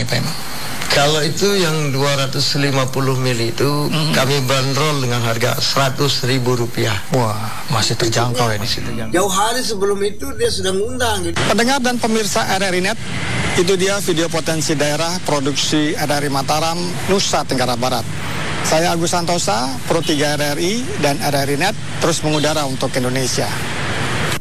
ini Pak Imam? Kalau itu yang 250 mili itu kami bandrol dengan harga Rp100.000. Wah, masih terjangkau ini. Jauh hari sebelum itu dia sudah ngundang gitu. Pendengar dan pemirsa RRI Net, itu dia video potensi daerah produksi RRI Mataram, Nusa Tenggara Barat. Saya Agus Santosa, Pro 3 RRI dan RRI Net terus mengudara untuk Indonesia.